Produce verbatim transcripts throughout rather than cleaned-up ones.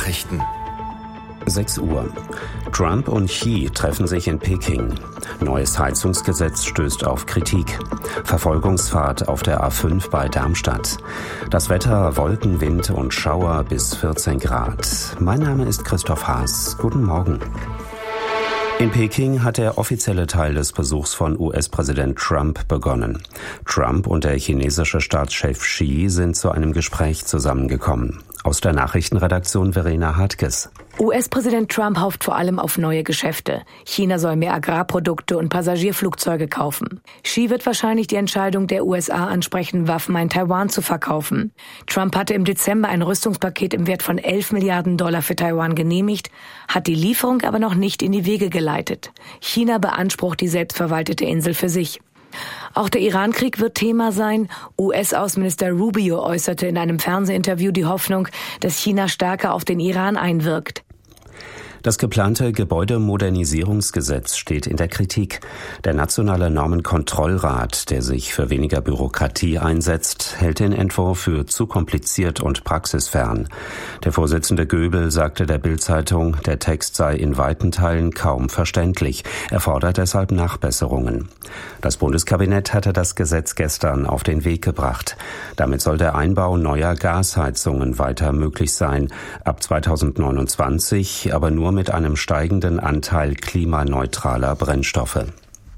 Nachrichten. sechs Uhr. Trump und Xi treffen sich in Peking. Neues Heizungsgesetz stößt auf Kritik. Verfolgungsfahrt auf der A fünf bei Darmstadt. Das Wetter: Wolken, Wind und Schauer bis vierzehn Grad. Mein Name ist Christoph Haas. Guten Morgen. In Peking hat der offizielle Teil des Besuchs von U S-Präsident Trump begonnen. Trump und der chinesische Staatschef Xi sind zu einem Gespräch zusammengekommen. Aus der Nachrichtenredaktion Verena Hartges. U S-Präsident Trump hofft vor allem auf neue Geschäfte. China soll mehr Agrarprodukte und Passagierflugzeuge kaufen. Xi wird wahrscheinlich die Entscheidung der U S A ansprechen, Waffen an Taiwan zu verkaufen. Trump hatte im Dezember ein Rüstungspaket im Wert von elf Milliarden Dollar für Taiwan genehmigt, hat die Lieferung aber noch nicht in die Wege geleitet. China beansprucht die selbstverwaltete Insel für sich. Auch der Iran-Krieg wird Thema sein. U S-Außenminister Rubio äußerte in einem Fernsehinterview die Hoffnung, dass China stärker auf den Iran einwirkt. Das geplante Gebäudemodernisierungsgesetz steht in der Kritik. Der Nationale Normenkontrollrat, der sich für weniger Bürokratie einsetzt, hält den Entwurf für zu kompliziert und praxisfern. Der Vorsitzende Göbel sagte der Bild-Zeitung, der Text sei in weiten Teilen kaum verständlich. Er fordert deshalb Nachbesserungen. Das Bundeskabinett hatte das Gesetz gestern auf den Weg gebracht. Damit soll der Einbau neuer Gasheizungen weiter möglich sein. Ab zweitausendneunundzwanzig, aber nur mit einem steigenden Anteil klimaneutraler Brennstoffe.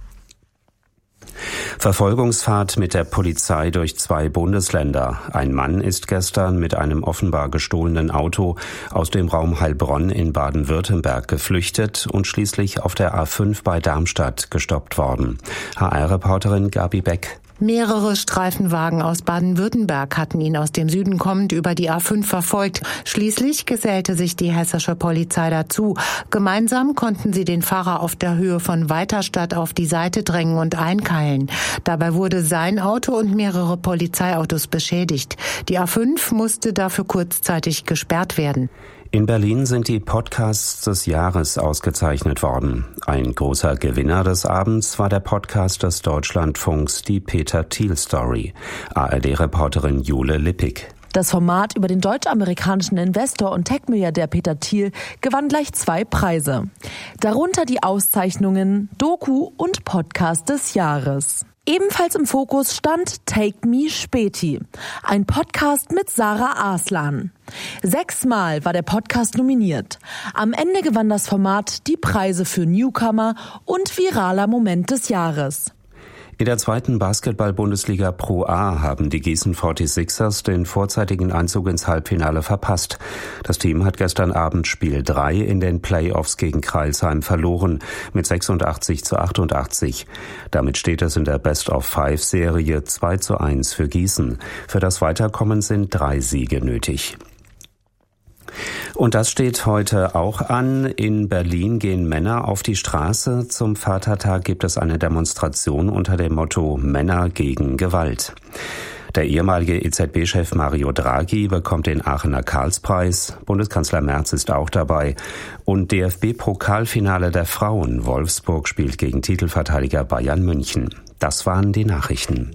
Verfolgungsfahrt mit der Polizei durch zwei Bundesländer. Ein Mann ist gestern mit einem offenbar gestohlenen Auto aus dem Raum Heilbronn in Baden-Württemberg geflüchtet und schließlich auf der A fünf bei Darmstadt gestoppt worden. H R-Reporterin Gabi Beck. Mehrere Streifenwagen aus Baden-Württemberg hatten ihn aus dem Süden kommend über die A fünf verfolgt. Schließlich gesellte sich die hessische Polizei dazu. Gemeinsam konnten sie den Fahrer auf der Höhe von Weiterstadt auf die Seite drängen und einkeilen. Dabei wurde sein Auto und mehrere Polizeiautos beschädigt. Die A fünf musste dafür kurzzeitig gesperrt werden. In Berlin sind die Podcasts des Jahres ausgezeichnet worden. Ein großer Gewinner des Abends war der Podcast des Deutschlandfunks Die Peter Thiel Story. A R D-Reporterin Jule Lippig. Das Format über den deutsch-amerikanischen Investor und Tech-Milliardär Peter Thiel gewann gleich zwei Preise. Darunter die Auszeichnungen Doku und Podcast des Jahres. Ebenfalls im Fokus stand Take Me Späti, ein Podcast mit Sarah Arslan. Sechsmal war der Podcast nominiert. Am Ende gewann das Format die Preise für Newcomer und viraler Moment des Jahres. In der zweiten Basketball-Bundesliga Pro A haben die Gießen forty-sixers den vorzeitigen Einzug ins Halbfinale verpasst. Das Team hat gestern Abend Spiel drei in den Playoffs gegen Crailsheim verloren mit sechsundachtzig zu achtundachtzig. Damit steht es in der Best-of-Five-Serie zwei zu eins für Gießen. Für das Weiterkommen sind drei Siege nötig. Und das steht heute auch an. In Berlin gehen Männer auf die Straße. Zum Vatertag gibt es eine Demonstration unter dem Motto Männer gegen Gewalt. Der ehemalige E Z B-Chef Mario Draghi bekommt den Aachener Karlspreis. Bundeskanzler Merz ist auch dabei. Und D F B-Pokalfinale der Frauen. Wolfsburg spielt gegen Titelverteidiger Bayern München. Das waren die Nachrichten.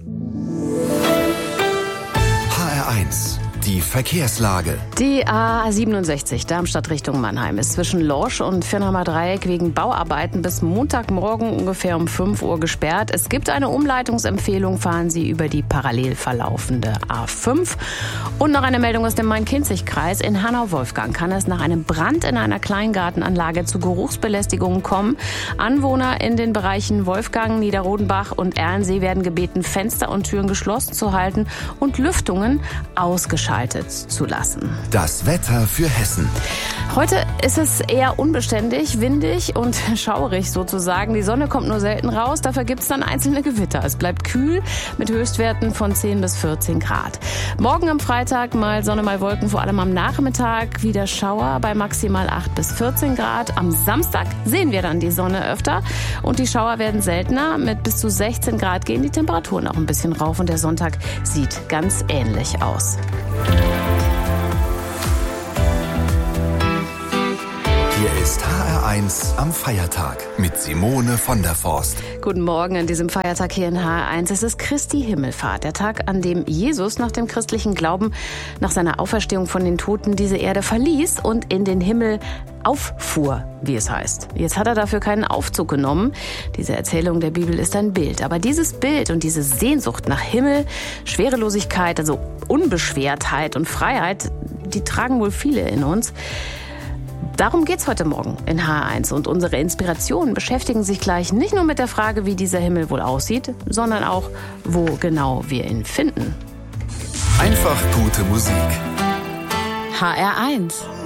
H R eins. Die Verkehrslage. Die A siebenundsechzig Darmstadt Richtung Mannheim ist zwischen Lorsch und Firnheimer Dreieck wegen Bauarbeiten bis Montagmorgen ungefähr um fünf Uhr gesperrt. Es gibt eine Umleitungsempfehlung, fahren Sie über die parallel verlaufende A fünf. Und noch eine Meldung aus dem Main-Kinzig-Kreis. In Hanau-Wolfgang kann es nach einem Brand in einer Kleingartenanlage zu Geruchsbelästigungen kommen. Anwohner in den Bereichen Wolfgang, Niederrodenbach und Erlensee werden gebeten, Fenster und Türen geschlossen zu halten und Lüftungen ausgeschaltet zu lassen. Das Wetter für Hessen. Heute ist es eher unbeständig, windig und schaurig sozusagen. Die Sonne kommt nur selten raus, dafür gibt es dann einzelne Gewitter. Es bleibt kühl mit Höchstwerten von zehn bis vierzehn Grad. Morgen am Freitag mal Sonne, mal Wolken, vor allem am Nachmittag wieder Schauer bei maximal acht bis vierzehn Grad. Am Samstag sehen wir dann die Sonne öfter und die Schauer werden seltener. Mit bis zu sechzehn Grad gehen die Temperaturen auch ein bisschen rauf und der Sonntag sieht ganz ähnlich aus. Hier ist H R eins eins am Feiertag mit Simone von der Forst. Guten Morgen an diesem Feiertag hier in H R eins. Es ist Christi Himmelfahrt, der Tag, an dem Jesus nach dem christlichen Glauben, nach seiner Auferstehung von den Toten diese Erde verließ und in den Himmel auffuhr, wie es heißt. Jetzt hat er dafür keinen Aufzug genommen. Diese Erzählung der Bibel ist ein Bild. Aber dieses Bild und diese Sehnsucht nach Himmel, Schwerelosigkeit, also Unbeschwertheit und Freiheit, die tragen wohl viele in uns. Darum geht's heute Morgen in H R eins. Und unsere Inspirationen beschäftigen sich gleich nicht nur mit der Frage, wie dieser Himmel wohl aussieht, sondern auch, wo genau wir ihn finden. Einfach gute Musik. H R eins.